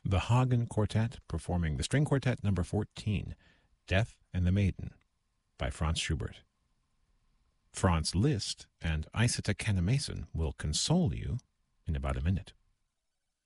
The Hagen Quartet performing the String Quartet number 14, Death and the Maiden, by Franz Schubert. Franz Liszt and Isata Kannemason will console you in about a minute.